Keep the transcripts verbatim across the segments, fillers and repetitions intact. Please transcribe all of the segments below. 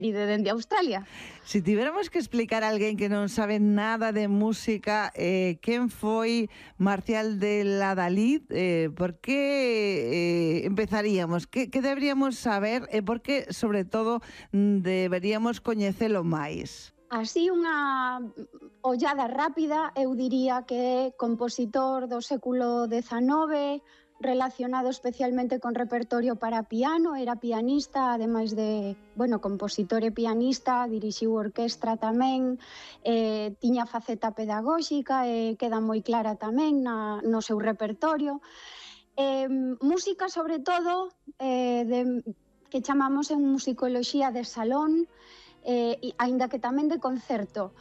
dende Australia. Se tiveramos que explicar a alguén que non sabe nada de música, eh, quen foi Marcial de Ladalid, eh, por que eh, empezaríamos? Que, que deberíamos saber e por que, sobre todo, deberíamos coñecelo máis? Así unha ollada rápida, eu diría que é compositor do século dezanove, relacionado especialmente con repertorio para piano, era pianista, ademais de, bueno, compositor e pianista, dirixiu orquestra tamén, eh, tiña faceta pedagóxica e queda moi clara tamén na, no seu repertorio. Eh, música, sobre todo, eh, de, que chamamos en musicoloxía de salón, eh, aínda que tamén de concerto,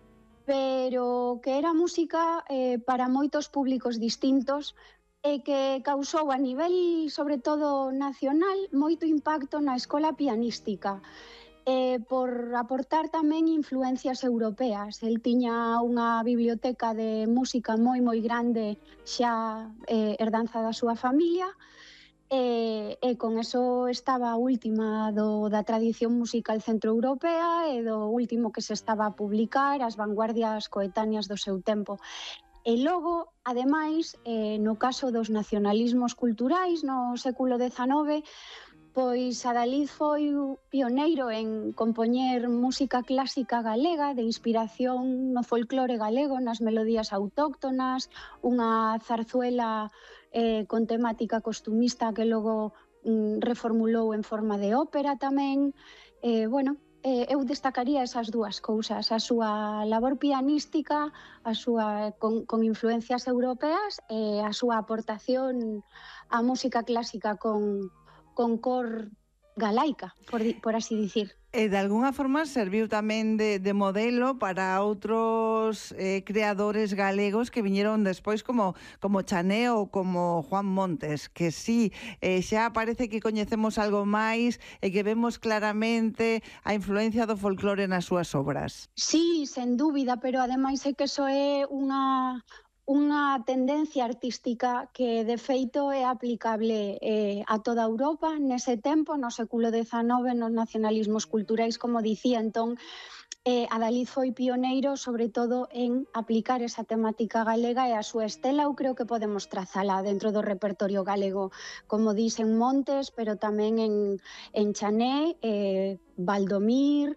pero que era música eh, para moitos públicos distintos, e que causou a nivel, sobre todo nacional, moito impacto na escola pianística, eh, por aportar tamén influencias europeas. El tiña unha biblioteca de música moi moi grande, xa eh, herdanza da súa familia, e, e con eso estaba a última do, da tradición musical centroeuropea e do último que se estaba a publicar, as vanguardias coetáneas do seu tempo. E logo, ademais, eh, no caso dos nacionalismos culturais no século dezanove, pois Adalid foi pioneiro en compoñer música clásica galega de inspiración no folclore galego, nas melodías autóctonas, unha zarzuela eh, con temática costumista que logo mm, reformulou en forma de ópera tamén. Eh, bueno, Eh, eu destacaría esas dúas cousas, a súa labor pianística, a súa con, con influencias europeas e a súa aportación á música clásica con, con cor galaica, por, por así dicir. E de alguna forma serviu tamén de, de modelo para outros eh, creadores galegos que viñeron despois como, como Chané ou como Juan Montes, que sí, eh, xa parece que coñecemos algo máis e que vemos claramente a influencia do folclore nas súas obras. Sí, sen dúbida, pero ademais é que iso é unha... unha tendencia artística que de feito é aplicable eh, a toda Europa nese tempo, no século dezanove, nos nacionalismos culturais, como dicía. Entón, eh, Adalid foi pioneiro sobre todo en aplicar esa temática galega e a súa estela eu creo que podemos trazala dentro do repertorio galego, como dicen Montes, pero tamén en, en Chané, eh, Valdomir,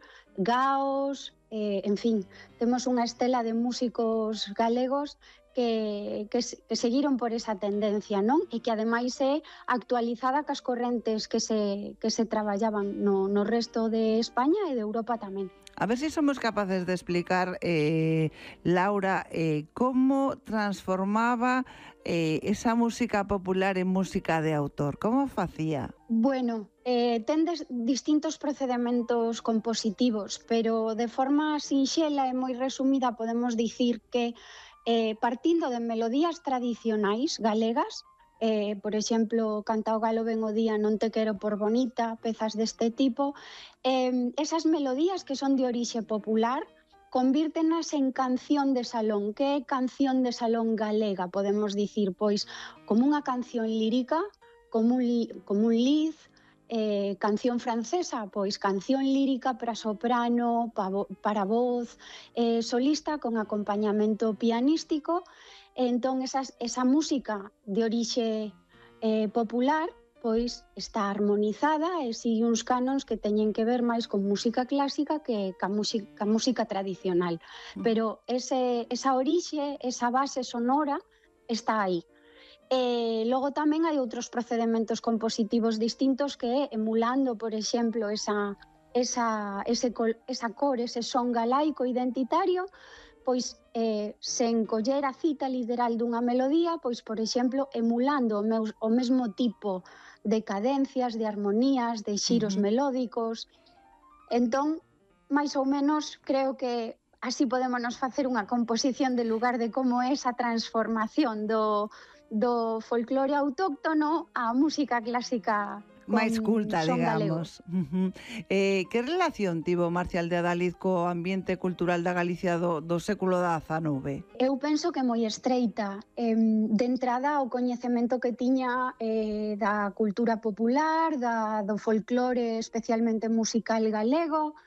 Gaos, eh, en fin, temos unha estela de músicos galegos Que, que, que seguiron por esa tendencia, non? E que ademais é actualizada cas correntes que se, que se traballaban no, no resto de España e de Europa tamén. A ver se si somos capaces de explicar, eh, Laura, eh, como transformaba eh, esa música popular en música de autor. Como facía? Bueno, eh, ten des, distintos procedementos compositivos, pero de forma sinxela e moi resumida podemos dicir que Eh, partindo de melodías tradicionais galegas, eh, por exemplo, Canta o galo ben o día, Non te quero por bonita, pezas deste tipo, eh, esas melodías que son de orixe popular, convírtenas en canción de salón. Que é canción de salón galega, podemos dicir? Pois como unha canción lírica, como un, como un liz, Eh, canción francesa, pois canción lírica para soprano, para voz, eh, solista con acompañamento pianístico. Entón, esas, esa música de orixe eh, popular pois está armonizada e sigue uns canons que teñen que ver máis con música clásica que ca música, ca música tradicional. Pero ese, esa orixe, esa base sonora está aí. E logo tamén hai outros procedementos compositivos distintos que é emulando, por exemplo, esa, esa, ese, esa cor, ese son galaico identitario, pois eh, sen coller a cita literal dunha melodía, pois, por exemplo, emulando o, meus, o mesmo tipo de cadencias, de armonías, de xiros uh-huh. melódicos. Entón, máis ou menos, creo que así podemos facer unha composición de lugar de como é esa transformación do... do folclore autóctono á música clásica máis culta, son digamos. Uh -huh. eh, que relación tivo Marcial de Adalid co ambiente cultural da Galicia do, do século dezanove? Eu penso que moi estreita. Eh, de entrada, o coñecemento que tiña eh, da cultura popular, da, do folclore especialmente musical galego,